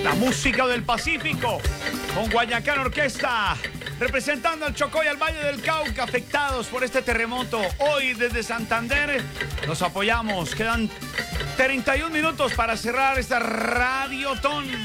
La música del Pacífico con Guayacán Orquesta, representando al Chocó y al Valle del Cauca, afectados por este terremoto. Hoy desde Santander nos apoyamos. Quedan 31 minutos para cerrar esta Radiotón.